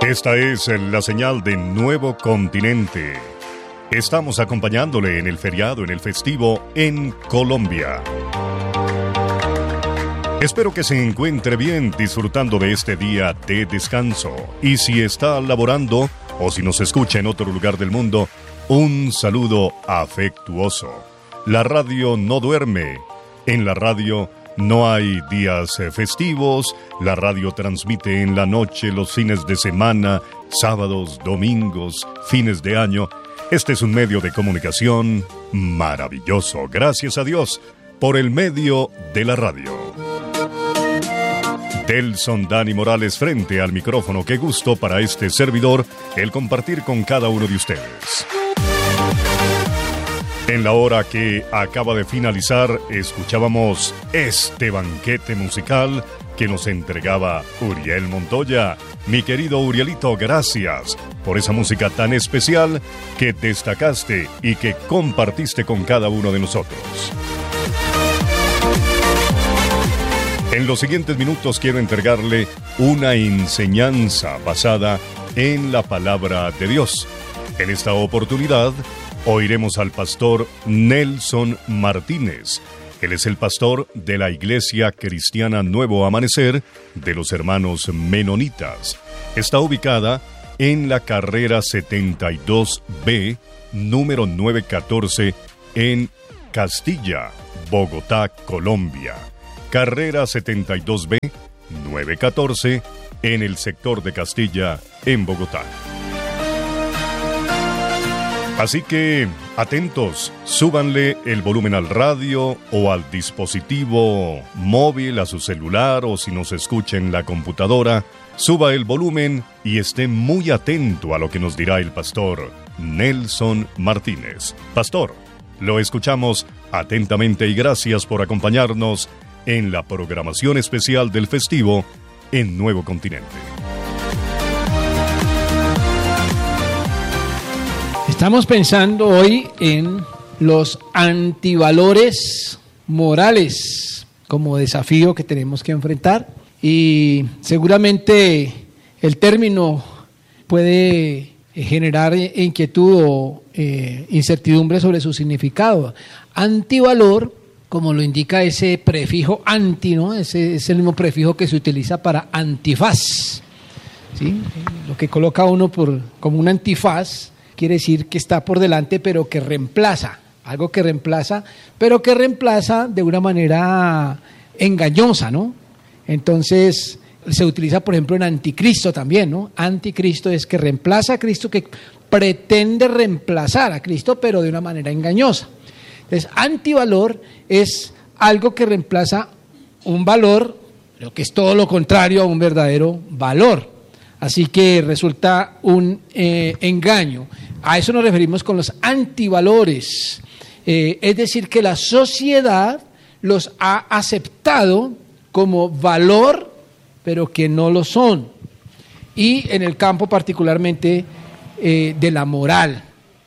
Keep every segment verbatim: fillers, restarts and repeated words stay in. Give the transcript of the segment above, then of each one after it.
Esta es la señal de Nuevo Continente. Estamos acompañándole en el feriado, en el festivo, en Colombia. Espero que se encuentre bien disfrutando de este día de descanso. Y si está laborando o si nos escucha en otro lugar del mundo, un saludo afectuoso. La radio no duerme. En la radio no hay días festivos. La radio transmite en la noche, los fines de semana, sábados, domingos, fines de año. Este es un medio de comunicación maravilloso. Gracias a Dios por el medio de la radio. Delson Dani Morales frente al micrófono. Qué gusto para este servidor el compartir con cada uno de ustedes. En la hora que acaba de finalizar, escuchábamos este banquete musical que nos entregaba Uriel Montoya. Mi querido Urielito, gracias por esa música tan especial que destacaste y que compartiste con cada uno de nosotros. En los siguientes minutos quiero entregarle una enseñanza basada en la palabra de Dios. En esta oportunidad, oiremos al pastor Nelson Martínez. Él es el pastor de la Iglesia Cristiana Nuevo Amanecer de los Hermanos Menonitas. Está ubicada en la carrera setenta y dos B, número novecientos catorce, en Castilla, Bogotá, Colombia. Carrera setenta y dos B, novecientos catorce, en el sector de Castilla, en Bogotá. Así que, atentos, súbanle el volumen al radio o al dispositivo móvil, a su celular, o si nos escucha en la computadora, suba el volumen y esté muy atento a lo que nos dirá el pastor Nelson Martínez. Pastor, lo escuchamos atentamente y gracias por acompañarnos en la programación especial del festivo en Nuevo Continente. Estamos pensando hoy en los antivalores morales como desafío que tenemos que enfrentar, y seguramente el término puede generar inquietud o eh, incertidumbre sobre su significado. Antivalor, como lo indica ese prefijo anti, ¿no? Ese es el mismo prefijo que se utiliza para antifaz, ¿sí? Lo que coloca uno por, como un antifaz quiere decir que está por delante, pero que reemplaza, algo que reemplaza, pero que reemplaza de una manera engañosa, ¿no? Entonces, se utiliza, por ejemplo, en anticristo también, ¿no? Anticristo es que reemplaza a Cristo, que pretende reemplazar a Cristo, pero de una manera engañosa. Entonces, antivalor es algo que reemplaza un valor, lo que es todo lo contrario a un verdadero valor. Así que resulta un eh, engaño. A eso nos referimos con los antivalores. Eh, es decir, que la sociedad los ha aceptado como valor, pero que no lo son. Y en el campo particularmente eh, de la moral.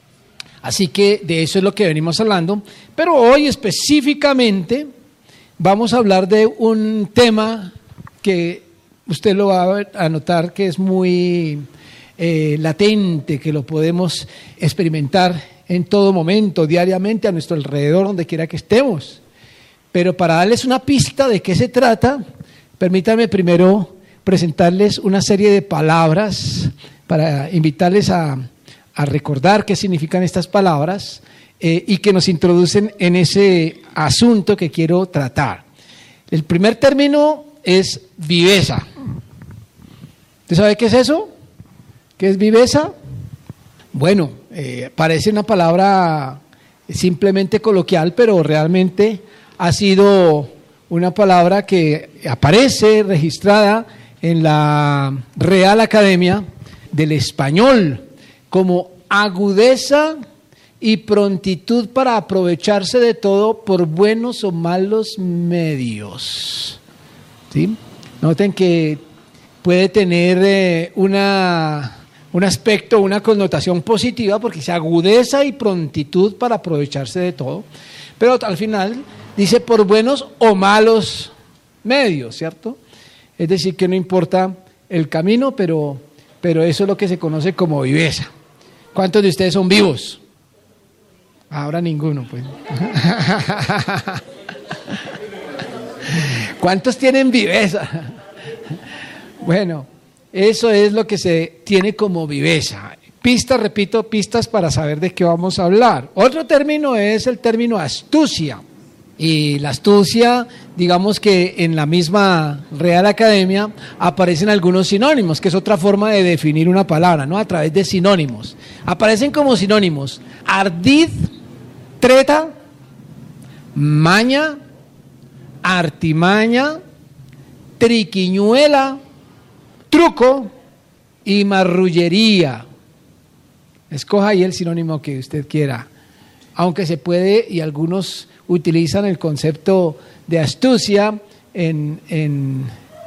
Así que de eso es lo que venimos hablando. Pero hoy específicamente vamos a hablar de un tema que usted lo va a notar que es muy eh, latente, que lo podemos experimentar en todo momento, diariamente, a nuestro alrededor, donde quiera que estemos. Pero para darles una pista de qué se trata, permítanme primero presentarles una serie de palabras para invitarles a, a recordar qué significan estas palabras eh, y que nos introducen en ese asunto que quiero tratar. El primer término es viveza. ¿Usted sabe qué es eso? ¿Qué es viveza? Bueno, eh, parece una palabra simplemente coloquial, pero realmente ha sido una palabra que aparece registrada en la Real Academia del Español como agudeza y prontitud para aprovecharse de todo por buenos o malos medios. ¿Sí? Noten que puede tener eh, una, un aspecto, una connotación positiva, porque dice agudeza y prontitud para aprovecharse de todo, pero al final dice por buenos o malos medios, ¿cierto? Es decir, que no importa el camino, pero pero eso es lo que se conoce como viveza. ¿Cuántos de ustedes son vivos? Ahora ninguno, pues. ¿Cuántos tienen viveza? Bueno, eso es lo que se tiene como viveza. Pistas, repito, pistas para saber de qué vamos a hablar. Otro término es el término astucia. Y la astucia, digamos que en la misma Real Academia aparecen algunos sinónimos, que es otra forma de definir una palabra, ¿no? A través de sinónimos. Aparecen como sinónimos ardid, treta, maña, artimaña, triquiñuela, truco y marrullería. Escoja ahí el sinónimo que usted quiera. Aunque se puede, y algunos utilizan el concepto de astucia en, en,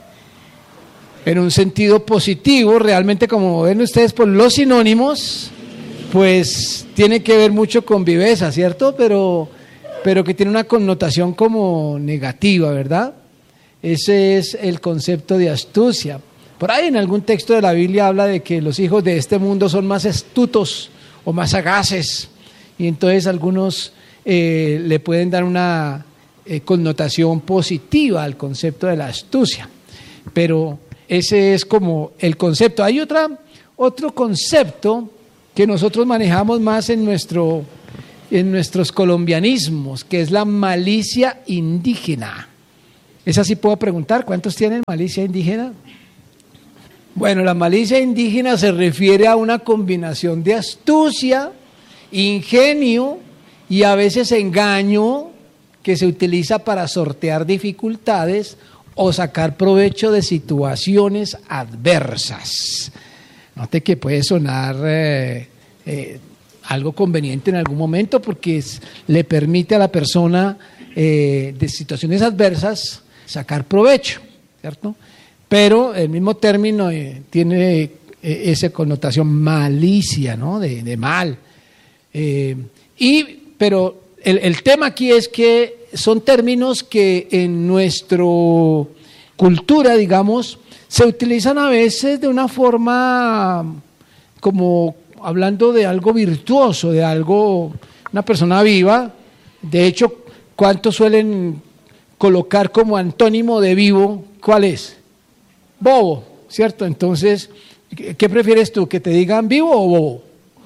en un sentido positivo. Realmente, como ven ustedes por los sinónimos, pues tiene que ver mucho con viveza, ¿cierto? Pero, pero que tiene una connotación como negativa, ¿verdad? Ese es el concepto de astucia. Por ahí en algún texto de la Biblia habla de que los hijos de este mundo son más astutos o más sagaces, y entonces algunos eh, le pueden dar una eh, connotación positiva al concepto de la astucia, pero ese es como el concepto. Hay otra, otro concepto que nosotros manejamos más en, nuestro, en nuestros colombianismos, que es la malicia indígena. ¿Esa sí puedo preguntar? ¿Cuántos tienen malicia indígena? Bueno, la malicia indígena se refiere a una combinación de astucia, ingenio y a veces engaño que se utiliza para sortear dificultades o sacar provecho de situaciones adversas. Note que puede sonar eh, eh, algo conveniente en algún momento porque es, le permite a la persona eh, de situaciones adversas sacar provecho, ¿cierto? Pero el mismo término eh, tiene eh, esa connotación malicia, ¿no? De, de mal. Eh, y, pero el, el tema aquí es que son términos que en nuestra cultura, digamos, se utilizan a veces de una forma como hablando de algo virtuoso, de algo, una persona viva. De hecho, ¿cuántos suelen colocar como antónimo de vivo? ¿Cuál es? Bobo, ¿cierto? Entonces, ¿qué prefieres tú? ¿Que te digan vivo o bobo?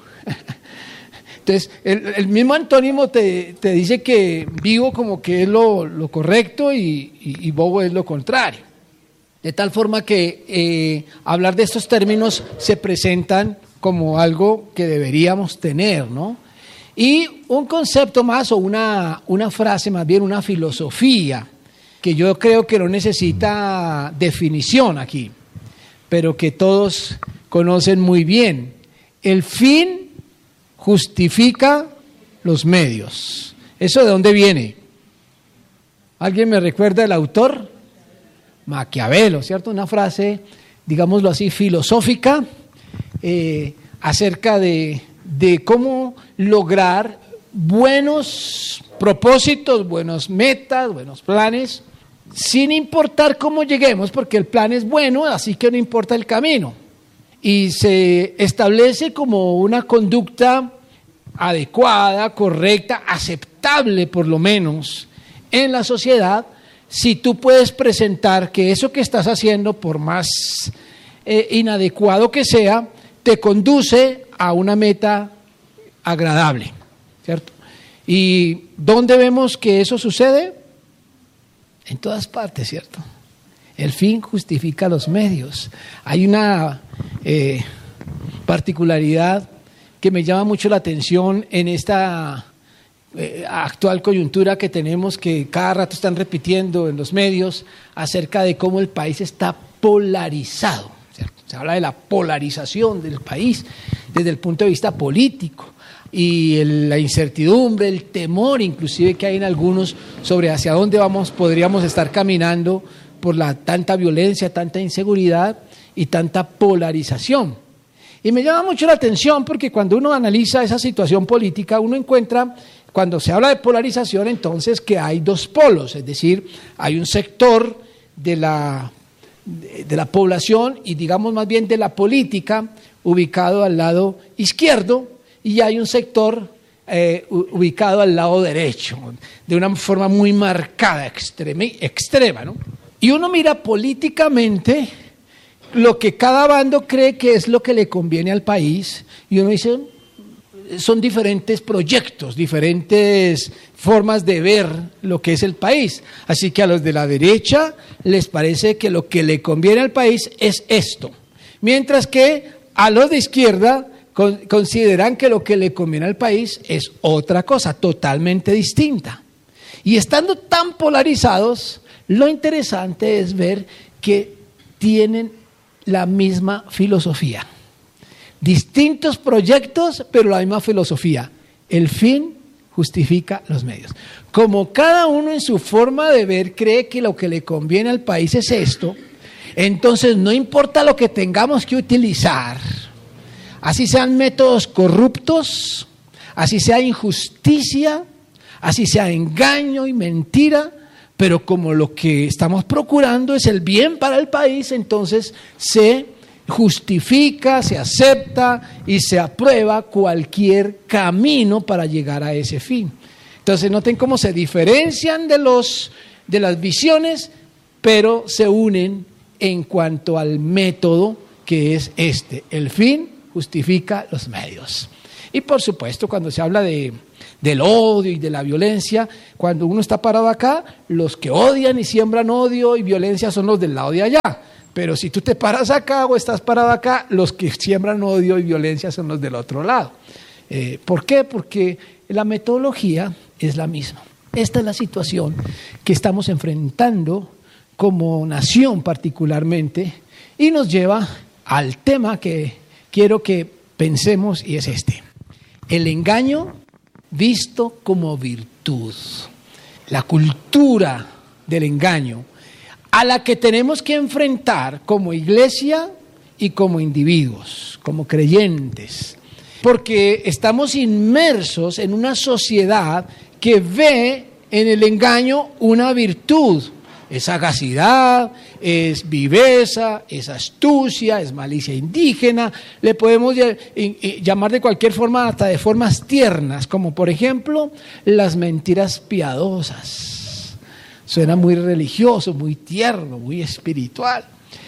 Entonces, el, el mismo antónimo te, te dice que vivo como que es lo, lo correcto y, y, y bobo es lo contrario. De tal forma que eh, hablar de estos términos se presentan como algo que deberíamos tener, ¿no? Y un concepto más o una, una frase, más bien una filosofía, que yo creo que no necesita definición aquí, pero que todos conocen muy bien. El fin justifica los medios. ¿Eso de dónde viene? ¿Alguien me recuerda el autor? Maquiavelo, ¿cierto? Una frase, digámoslo así, filosófica, eh, acerca de, de cómo lograr buenos propósitos, buenas metas, buenos planes, sin importar cómo lleguemos, porque el plan es bueno, así que no importa el camino. Y se establece como una conducta adecuada, correcta, aceptable por lo menos en la sociedad, si tú puedes presentar que eso que estás haciendo, por más eh, inadecuado que sea, te conduce a una meta agradable, ¿cierto? ¿Y dónde vemos que eso sucede? En todas partes, ¿cierto? El fin justifica los medios. Hay una eh, particularidad que me llama mucho la atención en esta eh, actual coyuntura que tenemos, que cada rato están repitiendo en los medios acerca de cómo el país está polarizado, ¿cierto? Se habla de la polarización del país desde el punto de vista político. Y el, la incertidumbre, el temor inclusive que hay en algunos sobre hacia dónde vamos, podríamos estar caminando por la tanta violencia, tanta inseguridad y tanta polarización. Y me llama mucho la atención porque cuando uno analiza esa situación política, uno encuentra, cuando se habla de polarización, entonces que hay dos polos, es decir, hay un sector de la de, de la población y digamos más bien de la política ubicado al lado izquierdo y hay un sector eh, ubicado al lado derecho, de una forma muy marcada, extrema, extrema, ¿no? Y uno mira políticamente lo que cada bando cree que es lo que le conviene al país y uno dice, son diferentes proyectos, diferentes formas de ver lo que es el país. Así que a los de la derecha les parece que lo que le conviene al país es esto, mientras que a los de izquierda con, consideran que lo que le conviene al país es otra cosa, totalmente distinta. Y estando tan polarizados, lo interesante es ver que tienen la misma filosofía. Distintos proyectos, pero la misma filosofía. El fin justifica los medios. Como cada uno en su forma de ver cree que lo que le conviene al país es esto, entonces no importa lo que tengamos que utilizar, así sean métodos corruptos, así sea injusticia, así sea engaño y mentira, pero como lo que estamos procurando es el bien para el país, entonces se justifica, se acepta y se aprueba cualquier camino para llegar a ese fin. Entonces noten cómo se diferencian de, los, de las visiones, pero se unen en cuanto al método que es este. El fin justifica los medios. Y por supuesto, cuando se habla de, del odio y de la violencia, cuando uno está parado acá, los que odian y siembran odio y violencia son los del lado de allá. Pero si tú te paras acá o estás parado acá, los que siembran odio y violencia son los del otro lado. Eh, ¿Por qué? Porque la metodología es la misma. Esta es la situación que estamos enfrentando como nación particularmente y nos lleva al tema que quiero que pensemos y es este. El engaño visto como virtud. La cultura del engaño a la que tenemos que enfrentar como iglesia y como individuos, como creyentes, porque estamos inmersos en una sociedad que ve en el engaño una virtud. Es sagacidad, es viveza, es astucia, es malicia indígena, le podemos llamar de cualquier forma, hasta de formas tiernas, como por ejemplo las mentiras piadosas. Suena muy religioso, muy tierno, muy espiritual.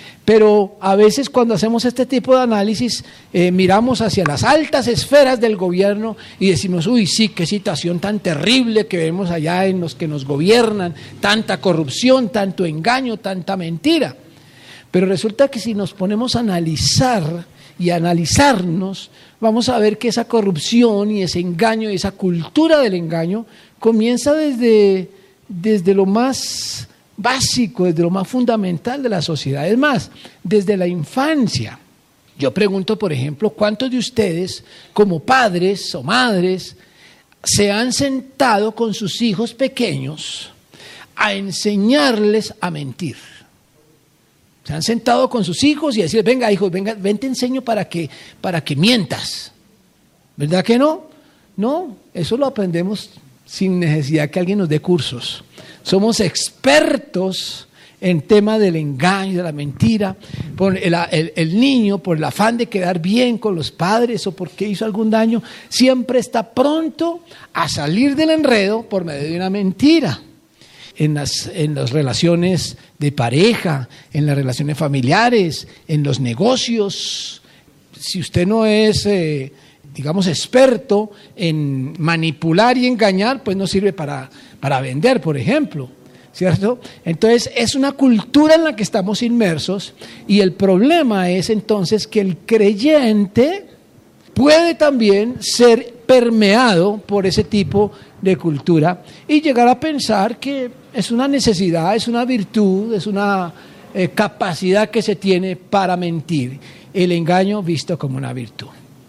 Pero a veces cuando hacemos este tipo de análisis, eh, miramos hacia las altas esferas del gobierno y decimos, uy, sí, qué situación tan terrible que vemos allá en los que nos gobiernan, tanta corrupción, tanto engaño, tanta mentira. Pero resulta que si nos ponemos a analizar y a analizarnos, vamos a ver que esa corrupción y ese engaño y esa cultura del engaño comienza desde... desde lo más básico, desde lo más fundamental de la sociedad. Es más, desde la infancia. Yo pregunto, por ejemplo, ¿cuántos de ustedes, como padres o madres, se han sentado con sus hijos pequeños a enseñarles a mentir? Se han sentado con sus hijos y a decir, venga, hijos, venga, ven, te enseño para que, para que mientas. ¿Verdad que no? No, eso lo aprendemos sin necesidad que alguien nos dé cursos. Somos expertos en tema del engaño, de la mentira. Por el, el, el niño, por el afán de quedar bien con los padres o porque hizo algún daño, siempre está pronto a salir del enredo por medio de una mentira. En las, en las relaciones de pareja, en las relaciones familiares, en los negocios. Si usted no es... Eh, digamos, experto en manipular y engañar, pues no sirve para, para vender, por ejemplo, ¿cierto? Entonces, es una cultura en la que estamos inmersos y el problema es entonces que el creyente puede también ser permeado por ese tipo de cultura y llegar a pensar que es una necesidad, es una virtud, es una eh, capacidad que se tiene para mentir, el engaño visto como una virtud.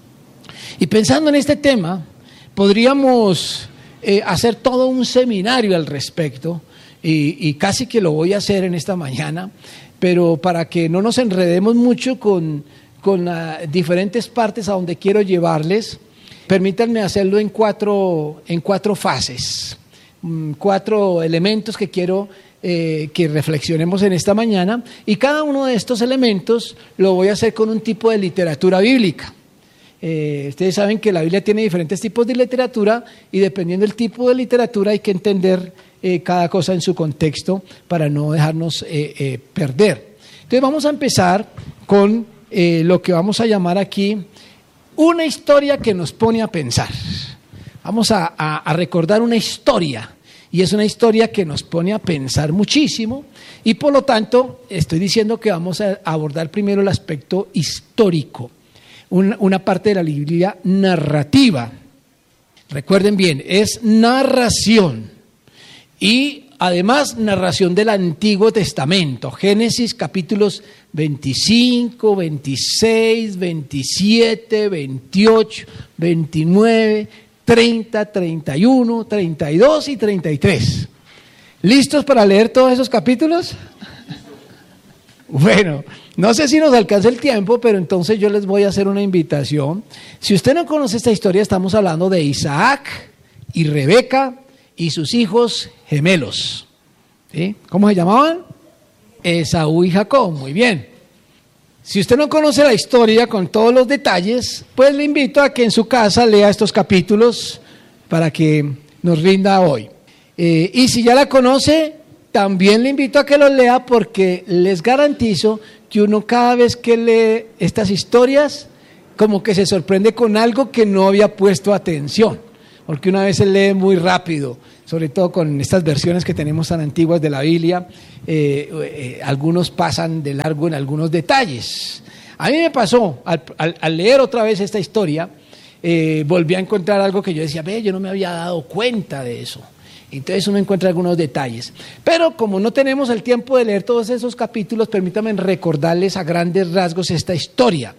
Y pensando en este tema, podríamos eh, hacer todo un seminario al respecto, y, y casi que lo voy a hacer en esta mañana, pero para que no nos enredemos mucho con, con uh, diferentes partes a donde quiero llevarles, permítanme hacerlo en cuatro, en cuatro fases, um, cuatro elementos que quiero eh, que reflexionemos en esta mañana, y cada uno de estos elementos lo voy a hacer con un tipo de literatura bíblica. Eh, ustedes saben que la Biblia tiene diferentes tipos de literatura y dependiendo del tipo de literatura hay que entender eh, cada cosa en su contexto para no dejarnos eh, eh, perder. Entonces vamos a empezar con eh, lo que vamos a llamar aquí una historia que nos pone a pensar. Vamos a, a, a recordar una historia. Y es una historia que nos pone a pensar muchísimo y por lo tanto estoy diciendo que vamos a abordar primero el aspecto histórico, una, una parte de la Biblia narrativa. Recuerden bien, es narración y además narración del Antiguo Testamento, Génesis capítulos veinticinco, veintiséis, veintisiete, veintiocho, veintinueve, treinta, treinta y uno, treinta y dos y treinta y tres. ¿Listos para leer todos esos capítulos? Bueno, no sé si nos alcanza el tiempo, pero entonces yo les voy a hacer una invitación. Si usted no conoce esta historia, estamos hablando de Isaac y Rebeca y sus hijos gemelos. ¿Sí? ¿Cómo se llamaban? Esaú y Jacob. Muy bien. Si usted no conoce la historia con todos los detalles, pues le invito a que en su casa lea estos capítulos para que nos rinda hoy. Eh, y si ya la conoce, también le invito a que los lea porque les garantizo que uno cada vez que lee estas historias, como que se sorprende con algo que no había puesto atención, porque una vez se lee muy rápido, sobre todo con estas versiones que tenemos tan antiguas de la Biblia, eh, eh, algunos pasan de largo en algunos detalles. A mí me pasó, al, al, al leer otra vez esta historia, eh, volví a encontrar algo que yo decía, ve, yo no me había dado cuenta de eso. Entonces uno encuentra algunos detalles. Pero como no tenemos el tiempo de leer todos esos capítulos, permítanme recordarles a grandes rasgos esta historia.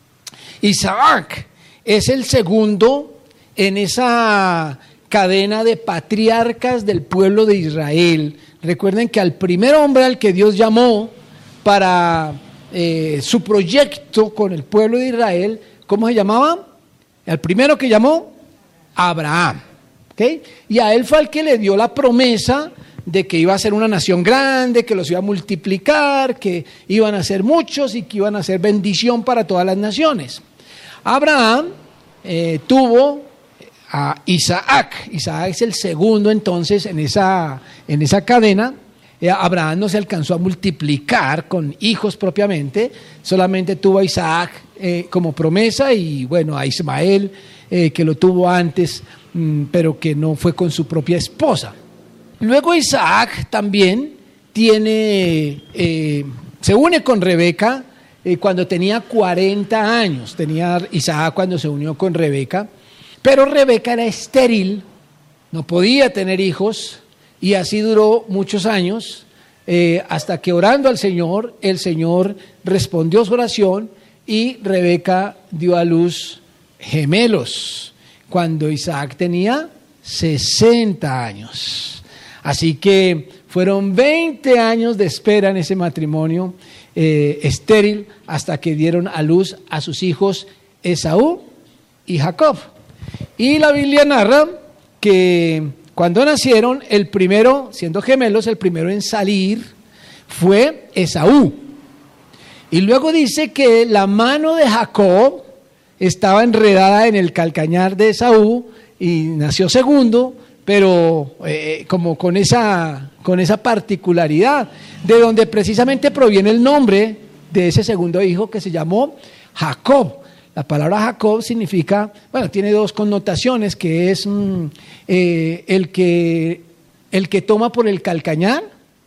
Isaac es el segundo en esa cadena de patriarcas del pueblo de Israel. Recuerden que al primer hombre al que Dios llamó para eh, su proyecto con el pueblo de Israel, ¿cómo se llamaba? El primero que llamó, Abraham. ¿Okay? Y a él fue el que le dio la promesa de que iba a ser una nación grande, que los iba a multiplicar, que iban a ser muchos y que iban a ser bendición para todas las naciones. Abraham eh, tuvo a Isaac. Isaac es el segundo entonces en esa, en esa cadena. Eh, Abraham no se alcanzó a multiplicar con hijos propiamente, solamente tuvo a Isaac eh, como promesa y bueno, a Ismael eh, que lo tuvo antes, mmm, pero que no fue con su propia esposa. Luego Isaac también tiene, eh, se une con Rebeca eh, cuando tenía cuarenta años, tenía Isaac cuando se unió con Rebeca. Pero Rebeca era estéril, no podía tener hijos y así duró muchos años eh, hasta que orando al Señor, el Señor respondió su oración y Rebeca dio a luz gemelos cuando Isaac tenía sesenta años. Así que fueron veinte años de espera en ese matrimonio eh, estéril hasta que dieron a luz a sus hijos Esaú y Jacob. Y la Biblia narra que cuando nacieron, el primero, siendo gemelos, el primero en salir fue Esaú. Y luego dice que la mano de Jacob estaba enredada en el calcañar de Esaú y nació segundo, pero eh, como con esa, con esa particularidad, de donde precisamente proviene el nombre de ese segundo hijo que se llamó Jacob. La palabra Jacob significa, bueno, tiene dos connotaciones, que es mm, eh, el que, el que toma por el calcañar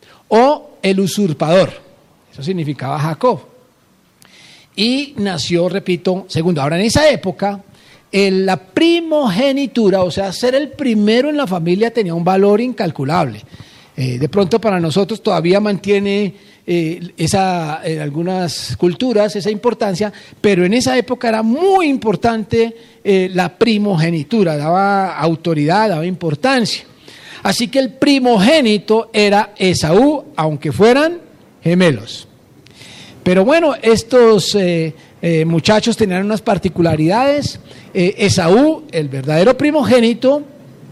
o el usurpador. Eso significaba Jacob. Y nació, repito, segundo. Ahora, en esa época, el, la primogenitura, o sea, ser el primero en la familia tenía un valor incalculable. Eh, de pronto para nosotros todavía mantiene eh, esa, en algunas culturas esa importancia, pero en esa época era muy importante eh, la primogenitura, daba autoridad, daba importancia. Así que el primogénito era Esaú, aunque fueran gemelos. Pero bueno, estos eh, eh, muchachos tenían unas particularidades. Eh, Esaú, el verdadero primogénito,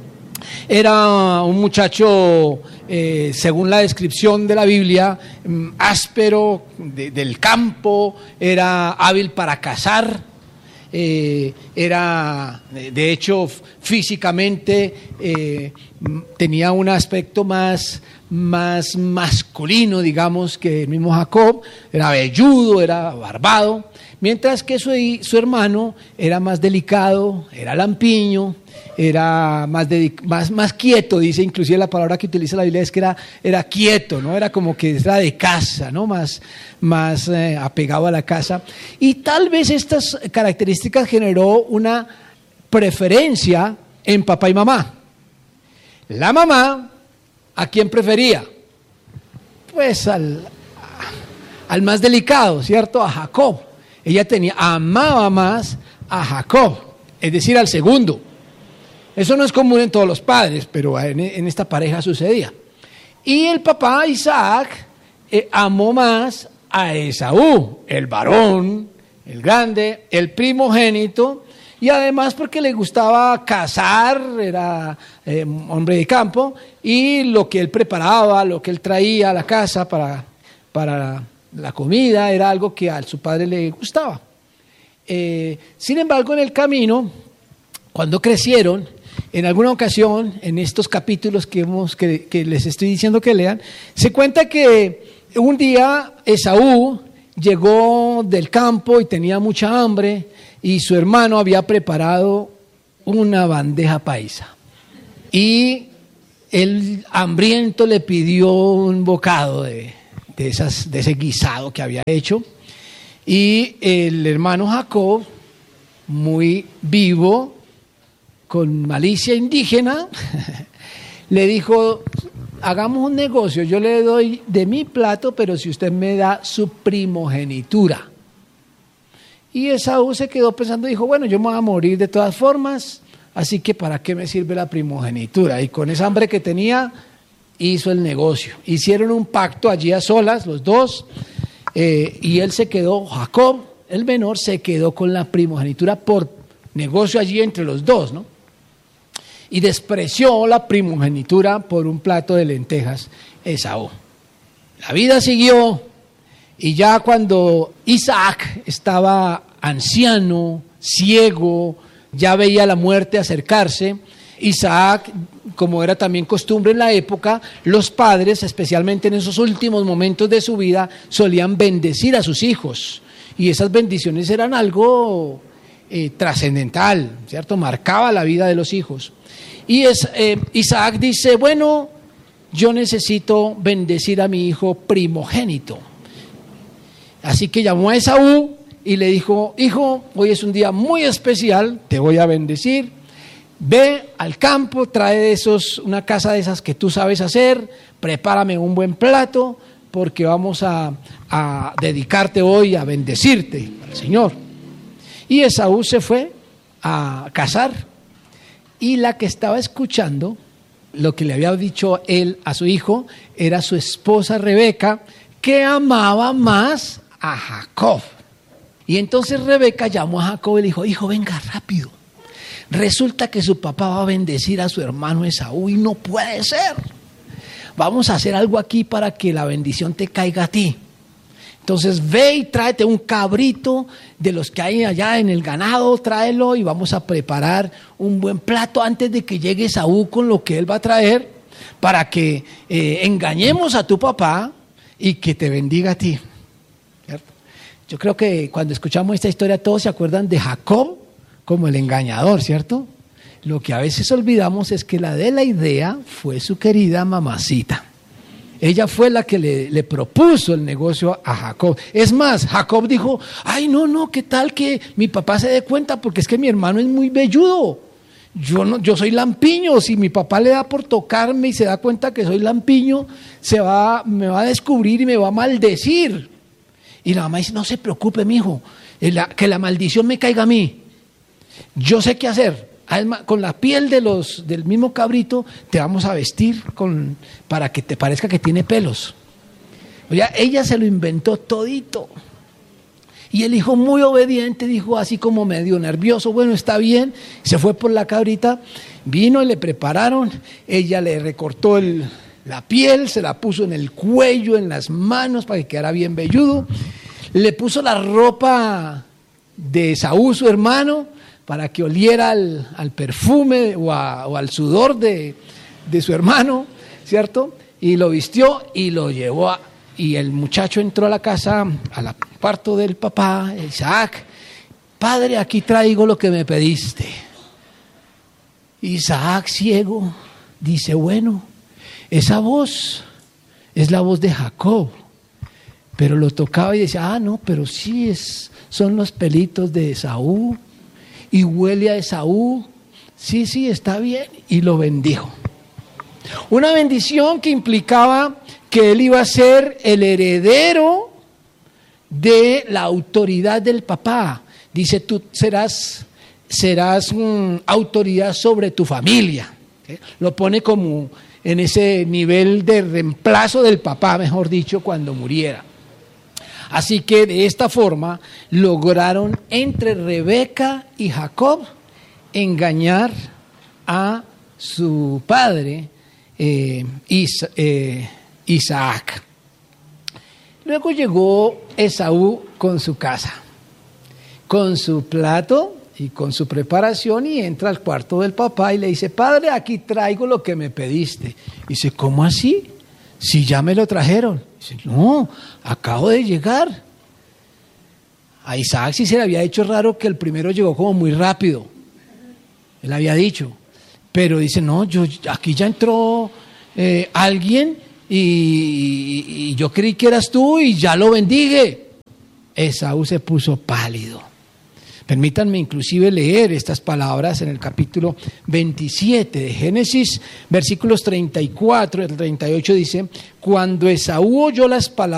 Era un muchacho, eh, según la descripción de la Biblia, áspero, de, del campo, era hábil para cazar, eh, era, de hecho, físicamente eh, tenía un aspecto más, más masculino, digamos, que el mismo Jacob. Era velludo, era barbado, mientras que su, su hermano era más delicado, era lampiño, era más, dedic- más, más quieto, dice, inclusive la palabra que utiliza la Biblia es que era, era quieto, ¿no? Era como que era de casa, ¿no? Más, más eh, apegado a la casa. Y tal vez estas características generó una preferencia en papá y mamá. La mamá, ¿a quién prefería? Pues al, al más delicado, ¿cierto? A Jacob. Ella tenía, amaba más a Jacob, es decir, al segundo. Eso no es común en todos los padres, pero en, en esta pareja sucedía. Y el papá Isaac eh, amó más a Esaú, el varón, el grande, el primogénito, y además porque le gustaba cazar, era eh, hombre de campo, y lo que él preparaba, lo que él traía a la casa para, para la comida, era algo que a su padre le gustaba. Eh, sin embargo, en el camino, cuando crecieron, en alguna ocasión, en estos capítulos que, hemos, que, que les estoy diciendo que lean, se cuenta que un día Esaú llegó del campo y tenía mucha hambre y su hermano había preparado una bandeja paisa. Y el hambriento le pidió un bocado de, de, esas, de ese guisado que había hecho. Y el hermano Jacob, muy vivo, con malicia indígena, le dijo, hagamos un negocio, yo le doy de mi plato, pero si usted me da su primogenitura. Y Esaú se quedó pensando, dijo, bueno, yo me voy a morir de todas formas, así que ¿para qué me sirve la primogenitura? Y con esa hambre que tenía, hizo el negocio. Hicieron un pacto allí a solas, los dos, eh, y él se quedó, Jacob, el menor, se quedó con la primogenitura por negocio allí entre los dos, ¿no? Y despreció la primogenitura por un plato de lentejas, Esaú. La vida siguió y ya cuando Isaac estaba anciano, ciego, ya veía la muerte acercarse, Isaac, como era también costumbre en la época, los padres, especialmente en esos últimos momentos de su vida, solían bendecir a sus hijos. Y esas bendiciones eran algo eh, trascendental, ¿cierto? Marcaba la vida de los hijos. Y es, eh, Isaac dice, bueno, yo necesito bendecir a mi hijo primogénito. Así que llamó a Esaú y le dijo, hijo, hoy es un día muy especial, te voy a bendecir. Ve al campo, trae de esos, una casa de esas que tú sabes hacer, prepárame un buen plato, porque vamos a, a dedicarte hoy a bendecirte al Señor. Y Esaú se fue a cazar. Y la que estaba escuchando lo que le había dicho él a su hijo era su esposa Rebeca, que amaba más a Jacob. Y entonces Rebeca llamó a Jacob y le dijo, hijo, venga rápido. Resulta que su papá va a bendecir a su hermano Esaú y no puede ser. Vamos a hacer algo aquí para que la bendición te caiga a ti. Entonces ve y tráete un cabrito de los que hay allá en el ganado, tráelo y vamos a preparar un buen plato antes de que llegue Esaú con lo que él va a traer para que eh, engañemos a tu papá y que te bendiga a ti. ¿Cierto? Yo creo que cuando escuchamos esta historia todos se acuerdan de Jacob como el engañador, ¿cierto? Lo que a veces olvidamos es que la de la idea fue su querida mamacita. Ella fue la que le, le propuso el negocio a Jacob. Es más, Jacob dijo, ay, no, no, ¿qué tal que mi papá se dé cuenta? Porque es que mi hermano es muy velludo. Yo, no, yo soy lampiño. Si mi papá le da por tocarme y se da cuenta que soy lampiño, se va, me va a descubrir y me va a maldecir. Y la mamá dice, no se preocupe, mijo, que la maldición me caiga a mí. Yo sé qué hacer. Con la piel de los, del mismo cabrito te vamos a vestir con, para que te parezca que tiene pelos. O sea, ella se lo inventó todito. Y el hijo muy obediente dijo así como medio nervioso, bueno, está bien, se fue por la cabrita, vino y le prepararon, ella le recortó el, la piel, se la puso en el cuello, en las manos para que quedara bien velludo, le puso la ropa de Esaú, su hermano, para que oliera al, al perfume o, a, o al sudor de, de su hermano, ¿cierto? Y lo vistió y lo llevó a, y el muchacho entró a la casa, al cuarto del papá, Isaac, padre, aquí traigo lo que me pediste. Isaac, ciego, dice, bueno, esa voz es la voz de Jacob, pero lo tocaba y decía, ah, no, pero sí, es, son los pelitos de Esaú, y huele a Esaú, sí, sí, está bien, y lo bendijo. Una bendición que implicaba que él iba a ser el heredero de la autoridad del papá. Dice, tú serás, serás um, autoridad sobre tu familia. ¿Sí? Lo pone como en ese nivel de reemplazo del papá, mejor dicho, cuando muriera. Así que de esta forma lograron entre Rebeca y Jacob engañar a su padre eh, Isa, eh, Isaac. Luego llegó Esaú con su casa, con su plato y con su preparación, y entra al cuarto del papá y le dice, padre, aquí traigo lo que me pediste. Y dice, ¿cómo así? Si ya me lo trajeron. Dice, no, acabo de llegar. A Isaac sí se le había hecho raro que el primero llegó como muy rápido. Él había dicho. Pero dice, no, yo aquí ya entró eh, alguien y, y yo creí que eras tú y ya lo bendigue. Esaú se puso pálido. Permítanme inclusive leer estas palabras en el capítulo veintisiete de Génesis, versículos treinta y cuatro al treinta y ocho dice, cuando Esaú oyó las palabras